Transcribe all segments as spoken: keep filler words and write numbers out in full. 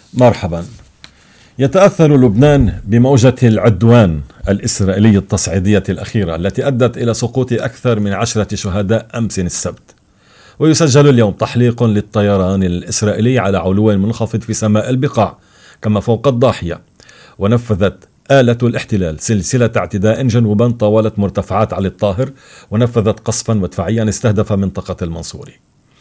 مرحبا. يتأثر لبنان بموجة العدوان الإسرائيلي التصعيدية الأخيرة التي أدت إلى سقوط أكثر من عشرة شهداء أمس السبت، ويسجل اليوم تحليق للطيران الإسرائيلي على علو منخفض في سماء البقاع كما فوق الضاحية. ونفذت آلة الاحتلال سلسلة اعتداء جنوبا طاولت مرتفعات علي الطاهر، ونفذت قصفا مدفعيا استهدف منطقة المنصوري.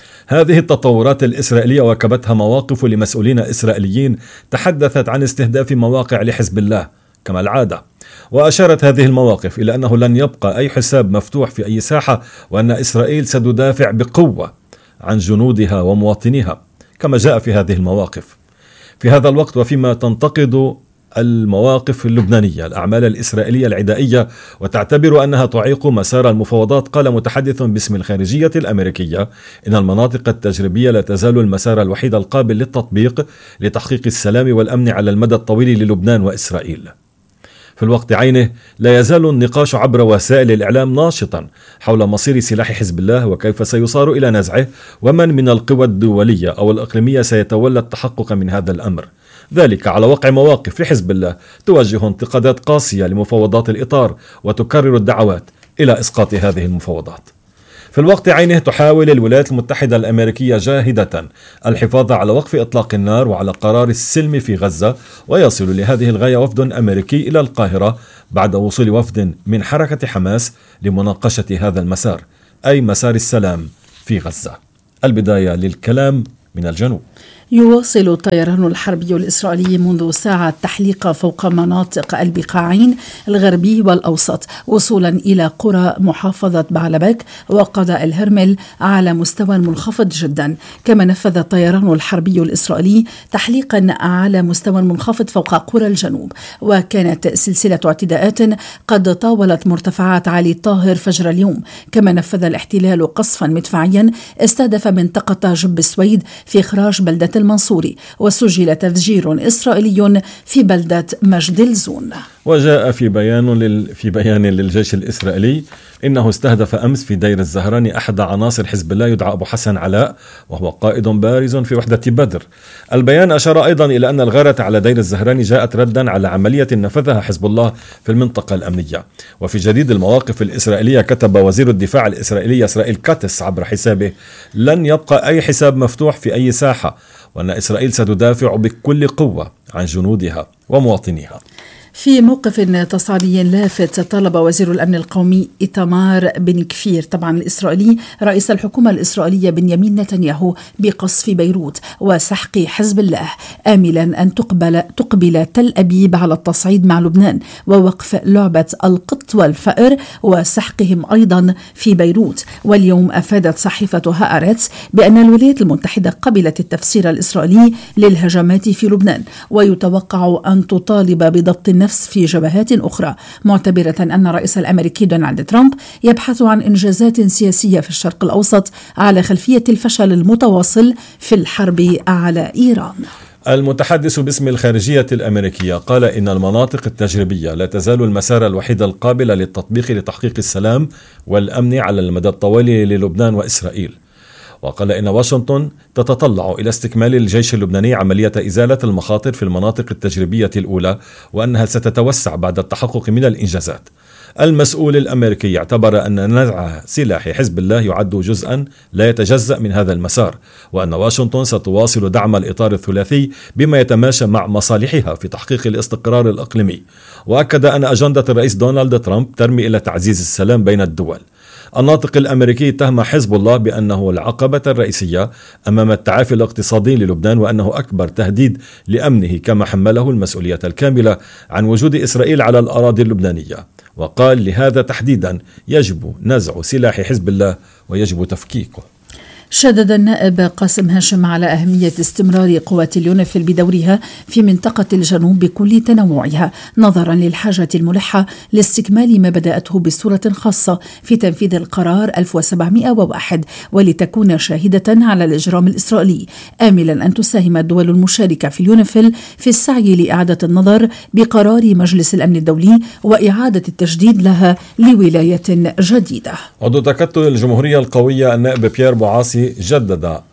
هذه التطورات الإسرائيلية واكبتها مواقف لمسؤولين إسرائيليين تحدثت عن استهداف مواقع لحزب الله كما العادة، وأشارت هذه المواقف إلى أنه لن يبقى أي حساب مفتوح في أي ساحة، وأن إسرائيل ستدافع بقوة عن جنودها ومواطنيها كما جاء في هذه المواقف. في هذا الوقت وفيما تنتقد المواقف اللبنانية الأعمال الإسرائيلية العدائية وتعتبر أنها تعيق مسار المفاوضات، قال متحدث باسم الخارجية الأمريكية إن المناطق التجريبية لا تزال المسار الوحيد القابل للتطبيق لتحقيق السلام والأمن على المدى الطويل للبنان وإسرائيل. في الوقت عينه لا يزال النقاش عبر وسائل الإعلام ناشطا حول مصير سلاح حزب الله وكيف سيصار إلى نزعه، ومن من القوى الدولية أو الإقليمية سيتولى التحقق من هذا الأمر، ذلك على وقع مواقف لحزب الله توجه انتقادات قاسية لمفاوضات الإطار وتكرر الدعوات إلى إسقاط هذه المفاوضات. في الوقت عينه تحاول الولايات المتحدة الأمريكية جاهدة الحفاظ على وقف إطلاق النار وعلى قرار السلم في غزة، ويصل لهذه الغاية وفد أمريكي إلى القاهرة بعد وصول وفد من حركة حماس لمناقشة هذا المسار، أي مسار السلام في غزة. البداية للكلام من الجنوب. يواصل الطيران الحربي الإسرائيلي منذ ساعة تحليق فوق مناطق البقاعين الغربي والأوسط وصولا إلى قرى محافظة بعلبك وقضاء الهرمل على مستوى منخفض جدا. كما نفذ الطيران الحربي الإسرائيلي تحليقا على مستوى منخفض فوق قرى الجنوب، وكانت سلسلة اعتداءات قد طاولت مرتفعات علي الطاهر فجر اليوم. كما نفذ الاحتلال قصفا مدفعيا استهدف منطقة جب السويد في إخراج بلدة المنصوري، وسجل تفجير إسرائيلي في بلدة مجد الزون. وجاء في بيان لل... في بيان للجيش الإسرائيلي إنه استهدف أمس في دير الزهراني أحد عناصر حزب الله يدعى أبو حسن علاء، وهو قائد بارز في وحدة بدر. البيان أشار أيضا إلى أن الغارة على دير الزهراني جاءت ردا على عملية نفذها حزب الله في المنطقة الأمنية. وفي جديد المواقف الإسرائيلية كتب وزير الدفاع الإسرائيلي إسرائيل كاتس عبر حسابه: لن يبقى أي حساب مفتوح في أي ساحة، وأن إسرائيل ستدافع بكل قوة عن جنودها ومواطنيها. في موقف تصعيدي لافت طلب وزير الأمن القومي إيتمار بن كفير طبعا الإسرائيلي رئيس الحكومة الإسرائيلية بنيامين نتنياهو بقصف بيروت وسحق حزب الله، آملا أن تقبل, تقبل تل أبيب على التصعيد مع لبنان ووقف لعبة القط والفأر وسحقهم أيضا في بيروت. واليوم أفادت صحيفة هآرتس بأن الولايات المتحدة قبلت التفسير الإسرائيلي للهجمات في لبنان، ويتوقع أن تطالب بضبط النفس في جبهات أخرى، معتبرة أن الرئيس الأمريكي دونالد ترامب يبحث عن إنجازات سياسية في الشرق الأوسط على خلفية الفشل المتواصل في الحرب على إيران. المتحدث باسم الخارجية الأمريكية قال إن المناطق التجريبية لا تزال المسار الوحيد القابل للتطبيق لتحقيق السلام والأمن على المدى الطويل للبنان وإسرائيل. وقال إن واشنطن تتطلع إلى استكمال الجيش اللبناني عملية إزالة المخاطر في المناطق التجريبية الأولى، وأنها ستتوسع بعد التحقق من الإنجازات. المسؤول الأمريكي اعتبر أن نزع سلاح حزب الله يعد جزءا لا يتجزأ من هذا المسار، وأن واشنطن ستواصل دعم الإطار الثلاثي بما يتماشى مع مصالحها في تحقيق الاستقرار الإقليمي. وأكد أن أجندة الرئيس دونالد ترامب ترمي إلى تعزيز السلام بين الدول. الناطق الأمريكي اتهم حزب الله بأنه العقبة الرئيسية أمام التعافي الاقتصادي للبنان، وأنه أكبر تهديد لأمنه، كما حمله المسؤولية الكاملة عن وجود إسرائيل على الأراضي اللبنانية. وقال لهذا تحديدا يجب نزع سلاح حزب الله ويجب تفكيكه. شدد النائب قاسم هاشم على أهمية استمرار قوات اليونيفيل بدورها في منطقة الجنوب بكل تنوعها، نظرا للحاجة الملحة لاستكمال ما بدأته بصورة خاصة في تنفيذ القرار ألف وسبعمائة وواحد ولتكون شاهدة على الإجرام الإسرائيلي، آملا أن تساهم الدول المشاركة في اليونيفيل في السعي لإعادة النظر بقرار مجلس الأمن الدولي وإعادة التجديد لها لولاية جديدة. عضو تكتل الجمهورية القوية النائب بيير بوعاصي جدد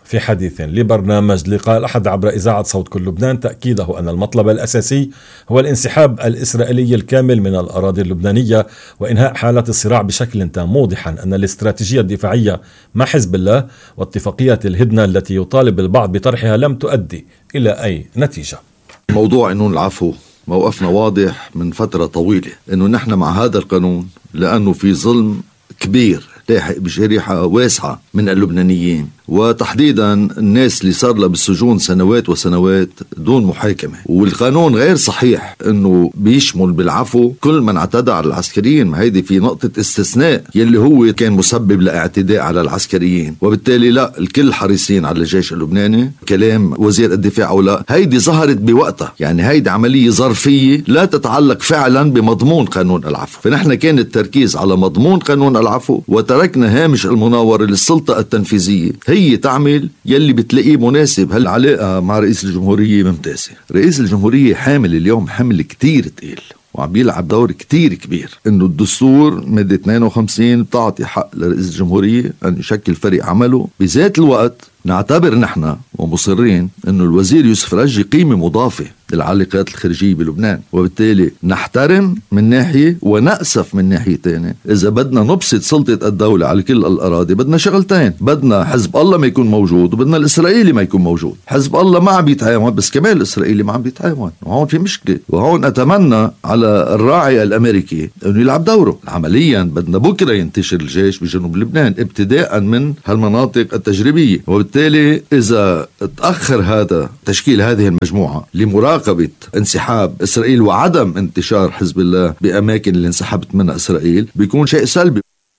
في حديث لبرنامج لقاء الأحد عبر إذاعة صوت كل لبنان تأكيده أن المطلب الأساسي هو الانسحاب الإسرائيلي الكامل من الأراضي اللبنانية وإنهاء حالة الصراع بشكل تام، موضحا أن الاستراتيجية الدفاعية مع حزب الله واتفاقية الهدنة التي يطالب البعض بطرحها لم تؤدي إلى أي نتيجة. موضوع قانون العفو موقفنا واضح من فترة طويلة، أنه نحن مع هذا القانون لأنه في ظلم كبير لاحق بشريحة واسعة من اللبنانيين، وتحديدا الناس اللي صار لها بالسجون سنوات وسنوات دون محاكمة. والقانون غير صحيح انه بيشمل بالعفو كل من اعتدى على العسكريين، هيدي في نقطة استثناء يلي هو كان مسبب لاعتداء على العسكريين، وبالتالي لا، الكل حريصين على الجيش اللبناني. كلام وزير الدفاع او لا، هيدي ظهرت بوقتها، يعني هيدي عملية ظرفية لا تتعلق فعلا بمضمون قانون العفو. فنحن كان التركيز على مضمون قانون العفو، وتركنا هامش المناورة للسلطة التنفيذية هي تعمل يلي بتلاقيه مناسب. هالعلاقة مع رئيس الجمهورية ممتازة. رئيس الجمهورية حامل اليوم حمل كتير تقيل وعم بيلعب دور كتير كبير. انه الدستور مادة اثنين وخمسين بتعطي حق لرئيس الجمهورية ان يشكل فريق عمله. بذات الوقت نعتبر نحن ومصرين انه الوزير يوسف رجي قيمة مضافة للعلاقات الخارجية بلبنان، وبالتالي نحترم من ناحية ونأسف من ناحية تانية. إذا بدنا نبسط سلطة الدولة على كل الأراضي بدنا شغلتين، بدنا حزب الله ما يكون موجود وبدنا الإسرائيلي ما يكون موجود. حزب الله ما عم بيتعاون بس كمان الإسرائيلي ما عم بيتعاون، وهون في مشكلة. وهون أتمنى على الراعي الأمريكي أنه يلعب دوره. عمليا بدنا بكرة ينتشر الجيش بجنوب لبنان ابتداء من هالمناطق التجريبية، وبالتالي إذا تأخر هذا تشكيل هذه المجموعة لمراقبة انسحاب إسرائيل وعدم انتشار حزب الله بأماكن اللي انسحبت منها إسرائيل بيكون شيء سلبي.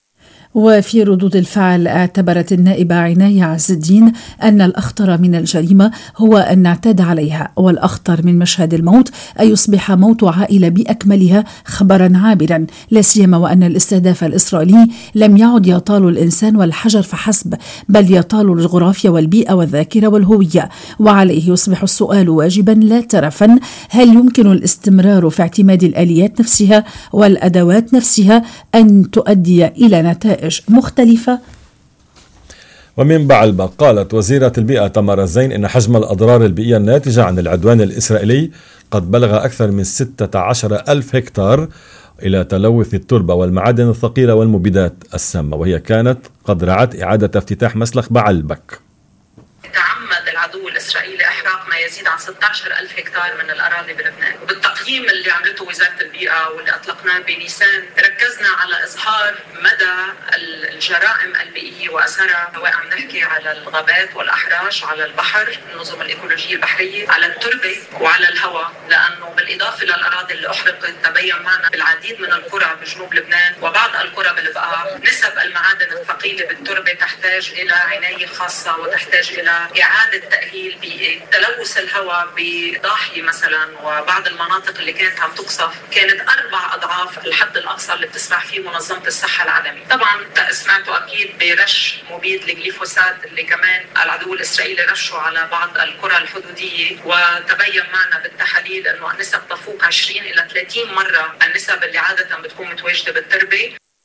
وفي ردود الفعل اعتبرت النائبة عناية عز الدين أن الأخطر من الجريمة هو أن نعتاد عليها، والأخطر من مشهد الموت أن يصبح موت عائلة بأكملها خبرا عابرا، لا سيما وأن الاستهداف الإسرائيلي لم يعد يطال الإنسان والحجر فحسب، بل يطال الجغرافيا والبيئة والذاكرة والهوية. وعليه يصبح السؤال واجبا لا ترفا: هل يمكن الاستمرار في اعتماد الآليات نفسها والأدوات نفسها أن تؤدي إلى نتائج مختلفة؟ ومن بعلبة قالت وزيرة البيئة تمر الزين إن حجم الأضرار البيئية الناتجة عن العدوان الإسرائيلي قد بلغ أكثر من ستة عشر ألف هكتار إلى تلوث التربة والمعادن الثقيلة والمبيدات السامة، وهي كانت قد رعت إعادة افتتاح مسلخ بعلبك. تعمد العدو الإسرائيلي إحراق ما يزيد عن ستة عشر ألف هكتار من الأراضي بلبنان. وبالتقييم اللي عملته وزارة البيئة واللي أطلقناه بنيسان ركزنا على إظهار مدى الجرائم البيئية وأثرها، سواء عم نحكي على الغابات والأحراش، على البحر، النظم الإيكولوجية البحرية، على التربة وعلى الهواء، لأنه بالإضافة للأراضي اللي أحرقت تبين معنا بالعديد من القرى بجنوب لبنان وبعض القرى بالبقاع نسب المعادن الثقيلة بالتربة تحتاج إلى عناية خاصة وتحتاج إلى إعادة تأهيل بيئي. تلوث الهواء بضاحية مثلا وبعض المناطق اللي كانت عم تقصف كانت أربع أضعاف الحد الأقصى اللي بتسمح فيه منظمة الصحة العالمية. طبعا سمعتوا أكيد برش مبيد الجليفوسات اللي كمان العدو الإسرائيلي رشه على بعض القرى الحدودية، وتبين معنا بالتحاليل أنه النسب تفوق عشرين إلى ثلاثين مرة النسب اللي عادة بتكون متواجدة بالتربة.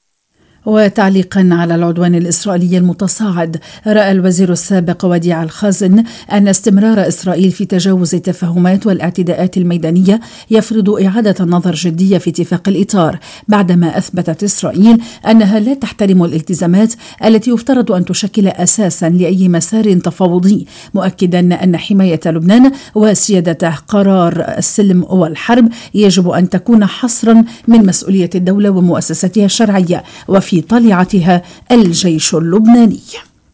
وتعليقا على العدوان الإسرائيلي المتصاعد، رأى الوزير السابق وديع الخازن أن استمرار إسرائيل في تجاوز التفاهمات والاعتداءات الميدانية يفرض إعادة النظر جدية في اتفاق الإطار، بعدما أثبتت إسرائيل أنها لا تحترم الالتزامات التي يفترض أن تشكل أساسا لأي مسار تفاوضي، مؤكدا أن حماية لبنان وسيادة قرار السلم والحرب يجب أن تكون حصرا من مسؤولية الدولة ومؤسساتها الشرعية، وفي في طليعتها الجيش اللبناني.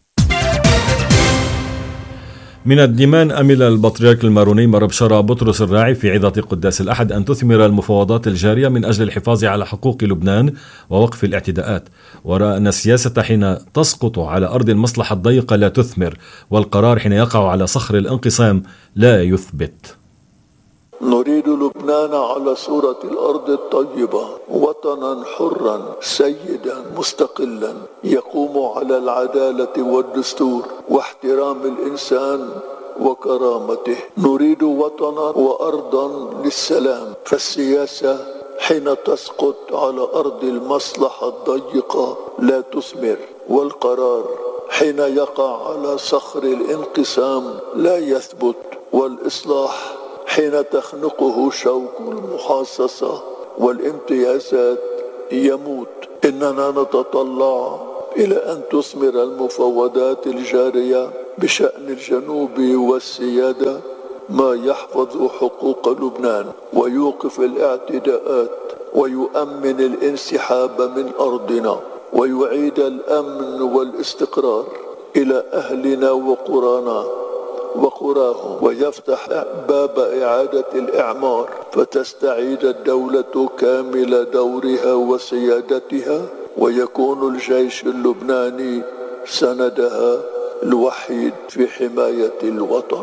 من الديمان أمل البطريرك الماروني مربشرة بطرس الراعي في عظة قداس الأحد أن تثمر المفاوضات الجارية من أجل الحفاظ على حقوق لبنان ووقف الاعتداءات، ورأى أن السياسة حين تسقط على أرض المصلحة الضيقة لا تثمر، والقرار حين يقع على صخر الانقسام لا يثبت. نريد لبنان على صورة الأرض الطيبة، وطنا حرا سيدا مستقلا يقوم على العدالة والدستور واحترام الإنسان وكرامته. نريد وطنا وأرضا للسلام، فالسياسة حين تسقط على أرض المصلحة الضيقة لا تثمر، والقرار حين يقع على صخر الانقسام لا يثبت، والإصلاح حين تخنقه شوك المحاصصة والامتيازات يموت. إننا نتطلع إلى أن تثمر المفاوضات الجارية بشأن الجنوب والسيادة ما يحفظ حقوق لبنان ويوقف الاعتداءات ويؤمن الانسحاب من أرضنا ويعيد الأمن والاستقرار إلى أهلنا وقرانا وقراهم، ويفتح باب إعادة الإعمار فتستعيد الدولة كامل دورها وسيادتها، ويكون الجيش اللبناني سندها الوحيد في حماية الوطن.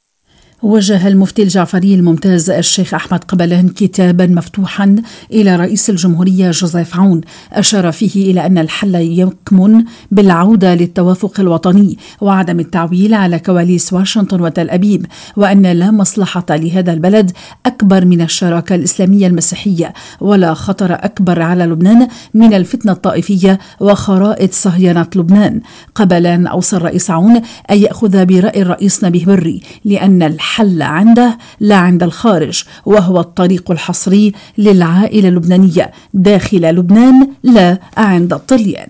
وجه المفتي الجعفري الممتاز الشيخ أحمد قبلان كتابا مفتوحا إلى رئيس الجمهورية جوزيف عون، أشار فيه إلى أن الحل يكمن بالعودة للتوافق الوطني وعدم التعويل على كواليس واشنطن وتل أبيب، وأن لا مصلحة لهذا البلد أكبر من الشراكة الإسلامية المسيحية، ولا خطر أكبر على لبنان من الفتنة الطائفية وخرائط صهيونة لبنان. قبلان أوصى الرئيس عون أن يأخذ برأي الرئيس نبيه بري، لأن الحل عنده لا عند الخارج، وهو الطريق الحصري للعائلة اللبنانية داخل لبنان لا عند الطليان.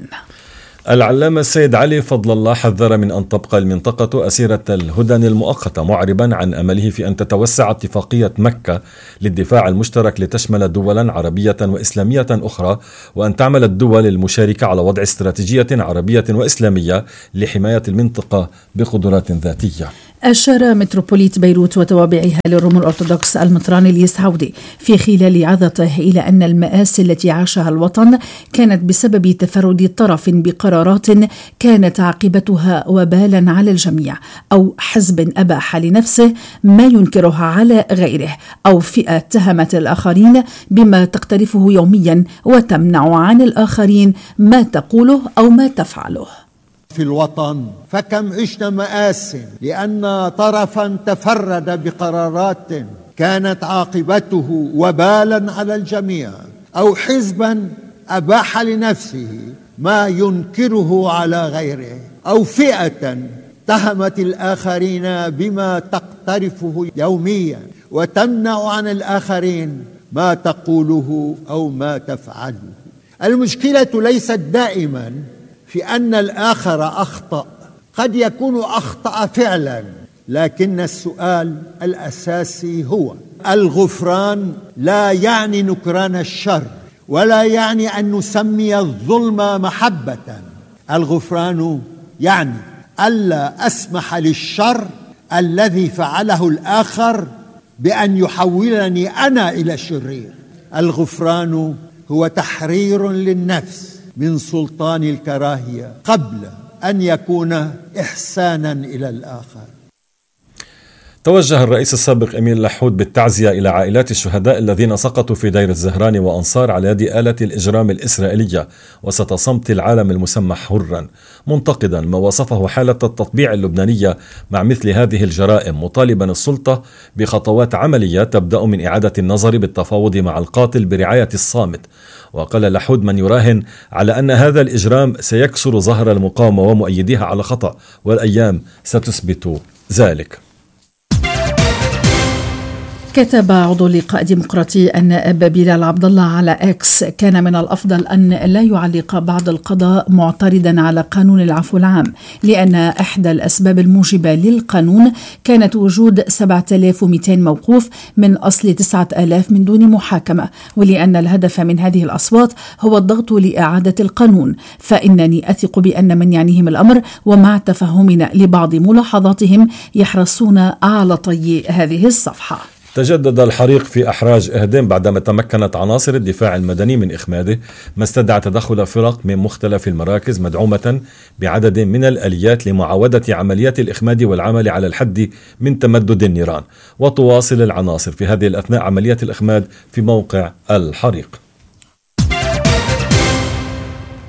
العلامة السيد علي فضل الله حذر من أن تبقى المنطقة أسيرة الهدن المؤقتة، معربا عن أمله في أن تتوسع اتفاقية مكة للدفاع المشترك لتشمل دولا عربية وإسلامية أخرى، وأن تعمل الدول المشاركة على وضع استراتيجية عربية وإسلامية لحماية المنطقة بقدرات ذاتية. أشار متروبوليت بيروت وتوابعها للروم الأرثوذكس المطران الياس عودي في خلال عظته إلى أن المآسي التي عاشها الوطن كانت بسبب تفرد طرف بقرارات كانت عاقبتها وبالا على الجميع، أو حزب أباح لنفسه ما ينكرها على غيره، أو فئة اتهمت الآخرين بما تقترفه يوميا وتمنع عن الآخرين ما تقوله أو ما تفعله. في الوطن فكم عشنا مآسٍ لأن طرفا تفرد بقرارات كانت عاقبته وبالا على الجميع، أو حزبا أباح لنفسه ما ينكره على غيره، أو فئة اتهمت الآخرين بما تقترفه يوميا وتمنع عن الآخرين ما تقوله أو ما تفعله. المشكلة ليست دائما في أن الآخر أخطأ، قد يكون أخطأ فعلا، لكن السؤال الأساسي هو الغفران. لا يعني نكران الشر، ولا يعني أن نسمي الظلم محبة. الغفران يعني ألا أسمح للشر الذي فعله الآخر بأن يحولني أنا إلى شرير. الغفران هو تحرير للنفس من سلطان الكراهية قبل أن يكون إحسانا إلى الآخر. توجه الرئيس السابق أمين لحود بالتعزية إلى عائلات الشهداء الذين سقطوا في دير الزهراني وأنصار على يد آلة الإجرام الإسرائيلية وسط صمت العالم المسمح حرا، منتقدا ما وصفه حالة التطبيع اللبنانية مع مثل هذه الجرائم، مطالبا السلطة بخطوات عملية تبدأ من إعادة النظر بالتفاوض مع القاتل برعاية الصامت. وقال لحود من يراهن على أن هذا الإجرام سيكسر ظهر المقاومة ومؤيديها على خطأ، والأيام ستثبت ذلك. كتب عضو اللقاء الديمقراطي النائب بلال عبد الله على اكس: كان من الافضل ان لا يعلق بعض القضاء معترضا على قانون العفو العام، لان احدى الاسباب الموجبه للقانون كانت وجود سبعة آلاف ومئتين موقوف من اصل تسعة آلاف من دون محاكمه، ولان الهدف من هذه الاصوات هو الضغط لاعاده القانون، فانني اثق بان من يعنيهم الامر ومع تفهمنا لبعض ملاحظاتهم يحرصون على طي هذه الصفحه. تجدد الحريق في أحراج إهدم بعدما تمكنت عناصر الدفاع المدني من إخماده، ما استدعى تدخل فرق من مختلف المراكز مدعومة بعدد من الآليات لمعاودة عمليات الإخماد والعمل على الحد من تمدد النيران. وتواصل العناصر في هذه الأثناء عمليات الإخماد في موقع الحريق.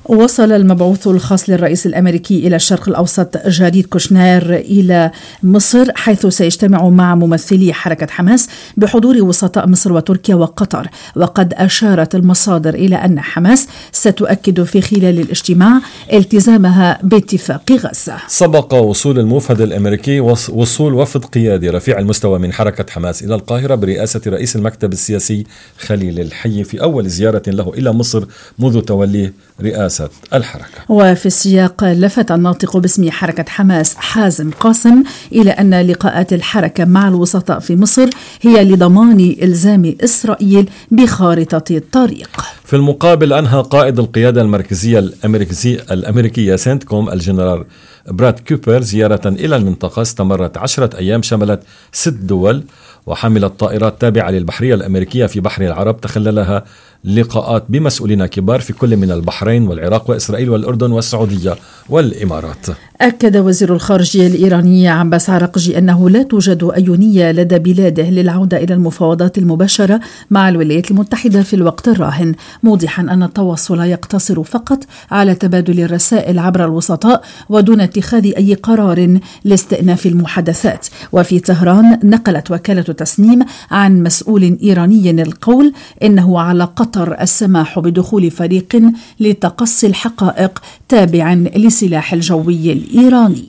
وصل المبعوث الخاص للرئيس الأمريكي إلى الشرق الأوسط جاريد كوشنير إلى مصر، حيث سيجتمع مع ممثلي حركة حماس بحضور وسطاء مصر وتركيا وقطر. وقد أشارت المصادر إلى أن حماس ستؤكد في خلال الاجتماع التزامها باتفاق غزة. سبق وصول الموفد الأمريكي وصول وفد قيادي رفيع المستوى من حركة حماس إلى القاهرة برئاسة رئيس المكتب السياسي خليل الحي في أول زيارة له إلى مصر منذ توليه رئاسة الحركة. وفي السياق لفت الناطق باسم حركة حماس حازم قاسم إلى أن لقاءات الحركة مع الوسطاء في مصر هي لضمان إلزام إسرائيل بخارطة الطريق. في المقابل أنهى قائد القيادة المركزية الأمريكية, الأمريكية سنتكوم الجنرال براد كوبر زيارة إلى المنطقة استمرت عشرة أيام شملت ست دول وحملت طائرات تابعة للبحرية الأمريكية في بحر العرب تخللها لقاءات بمسؤولين كبار في كل من البحرين والعراق وإسرائيل والأردن والسعودية والإمارات. أكد وزير الخارجية الإيراني عباس عراقجي أنه لا توجد أي نية لدى بلاده للعودة إلى المفاوضات المباشرة مع الولايات المتحدة في الوقت الراهن، موضحا أن التواصل يقتصر فقط على تبادل الرسائل عبر الوسطاء ودون اتخاذ أي قرار لاستئناف المحادثات. وفي طهران نقلت وكالة تسنيم عن مسؤول إيراني القول إنه على قطر السماح بدخول فريق لتقصي الحقائق تابع لسلاح الجوي الإيراني.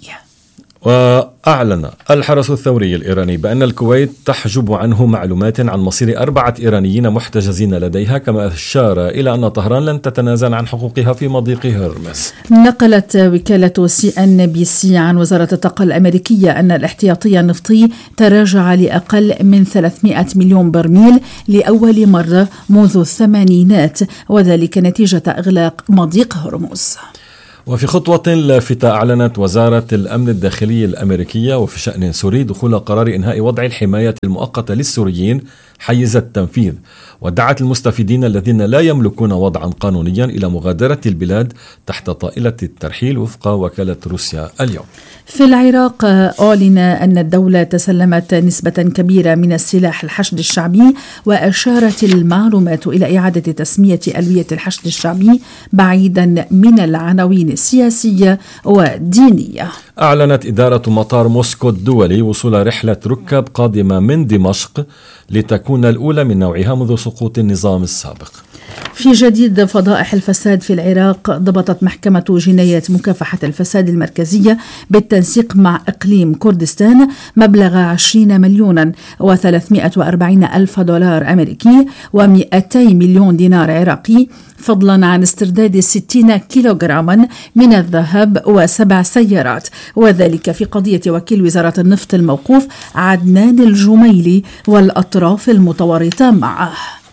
وأعلن الحرس الثوري الإيراني بأن الكويت تحجب عنه معلومات عن مصير أربعة إيرانيين محتجزين لديها، كما أشار إلى أن طهران لن تتنازل عن حقوقها في مضيق هرمس. نقلت وكالة سي إن بي سي عن وزارة الطاقة الأمريكية أن الاحتياطي النفطي تراجع لأقل من ثلاثمائة مليون برميل لأول مرة منذ الثمانينات، وذلك نتيجة إغلاق مضيق هرمز. وفي خطوة لافتة أعلنت وزارة الأمن الداخلي الأمريكية وفي شأن سوري دخول قرار إنهاء وضع الحماية المؤقتة للسوريين حيز التنفيذ، ودعت المستفيدين الذين لا يملكون وضعا قانونيا إلى مغادرة البلاد تحت طائلة الترحيل وفق وكالة روسيا اليوم. في العراق أعلن أن الدولة تسلمت نسبة كبيرة من السلاح الحشد الشعبي، وأشارت المعلومات إلى إعادة تسمية ألوية الحشد الشعبي بعيدا من العناوين السياسية والدينية. أعلنت إدارة مطار موسكو الدولي وصول رحلة ركاب قادمة من دمشق لتكون الأولى من نوعها منذ سقوط النظام السابق. في جديد فضائح الفساد في العراق، ضبطت محكمة جناية مكافحة الفساد المركزية بالتنسيق مع إقليم كردستان مبلغ عشرين مليونا وثلاثمائة وأربعين ألف دولار أمريكي ومئتي مليون دينار عراقي، فضلا عن استرداد ستين كيلوغراما من الذهب وسبع سيارات، وذلك في قضية وكيل وزارة النفط الموقوف عدنان الجميلي والأطراف المتورطة معه.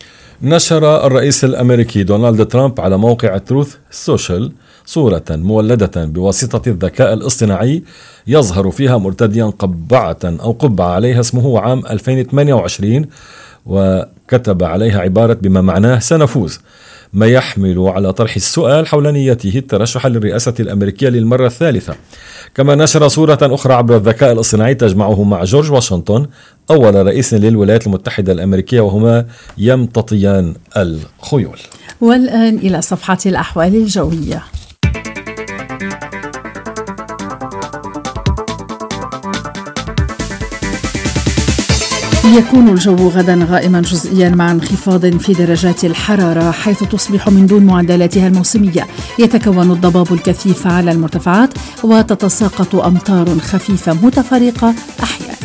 نشر الرئيس الأمريكي دونالد ترامب على موقع تروث سوشيال صورة مولدة بواسطة الذكاء الاصطناعي يظهر فيها مرتديا قبعة أو قبعة عليها اسمه عام ألفين وثمانية وعشرين، وكتب عليها عبارة بما معناه سنفوز، ما يحمل على طرح السؤال حول نيته الترشح للرئاسة الأمريكية للمرة الثالثة. كما نشر صورة أخرى عبر الذكاء الاصطناعي تجمعه مع جورج واشنطن أول رئيس للولايات المتحدة الأمريكية وهما يمتطيان الخيول. والآن إلى صفحة الأحوال الجوية. يكون الجو غدا غائما جزئيا مع انخفاض في درجات الحرارة، حيث تصبح من دون معدلاتها الموسمية. يتكون الضباب الكثيف على المرتفعات وتتساقط أمطار خفيفة متفرقة أحيانا.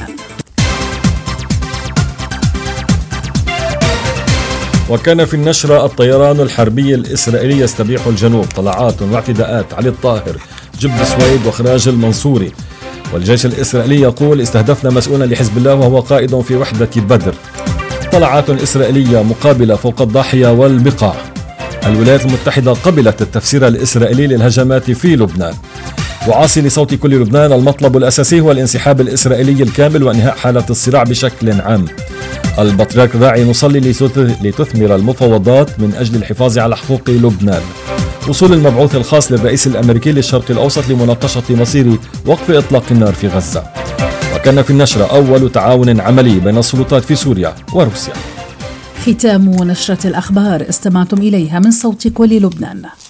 وكان في النشرة الطيران الحربي الإسرائيلي يستبيح الجنوب، طلعات واعتداءات علي الطاهر، جب سويد وخراج المنصوري. والجيش الإسرائيلي يقول استهدفنا مسؤولا لحزب الله وهو قائد في وحدة بدر. طلعات إسرائيلية مقابلة فوق الضاحية والبقاع. الولايات المتحدة قبلت التفسير الإسرائيلي للهجمات في لبنان. وعاصي لصوت كل لبنان، المطلب الأساسي هو الانسحاب الإسرائيلي الكامل وإنهاء حالة الصراع بشكل عام. البطريرك داعي نصلي لتثمر المفاوضات من أجل الحفاظ على حقوق لبنان. وصول المبعوث الخاص للرئيس الأمريكي للشرق الأوسط لمناقشة مصير وقف إطلاق النار في غزة. وكان في النشرة أول تعاون عملي بين السلطات في سوريا وروسيا. ختام نشرة الأخبار استمعتم إليها من صوت كل لبنان.